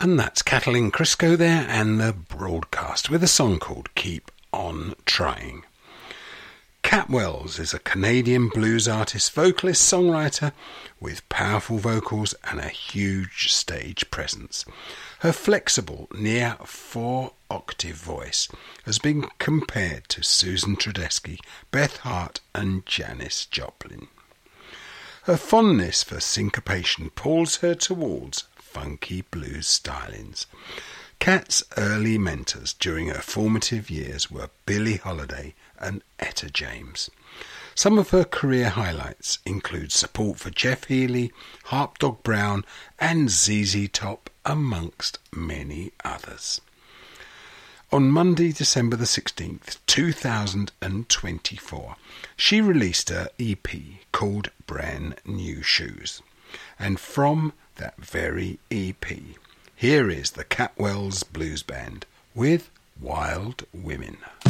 And that's Katalin Crisco there and the Broadcast with a song called Keep On Trying. Cat Wells is a Canadian blues artist, vocalist, songwriter with powerful vocals and a huge stage presence. Her flexible, near 4-octave voice has been compared to Susan Tedeschi, Beth Hart and Janis Joplin. Her fondness for syncopation pulls her towards funky blues stylings. Kat's early mentors during her formative years were Billie Holiday and Etta James. Some of her career highlights include support for Jeff Healey, Harp Dog Brown and ZZ Top, amongst many others. On Monday, December the 16th, 2024, she released her EP called Brand New Shoes. And from that very EP, here is the Cat Wells Blues Band with Wild Women.